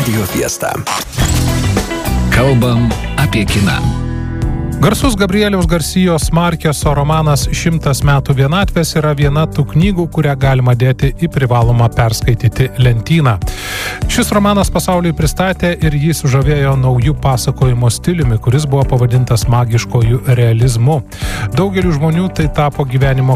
Radio Fiesta. Kalbam apie kiną. Garsus Gabrieliaus Garsijos Markeso romanas 100 metų vienatvės yra viena tų knygų, kurią galima dėti į privalomą perskaityti lentyną. Šis romanas pasauliui pristatė ir jį sužavėjo naujų pasakojimo stiliumi, kuris buvo pavadintas magiškojų realizmu. Daugeliu žmonių tai tapo gyvenimo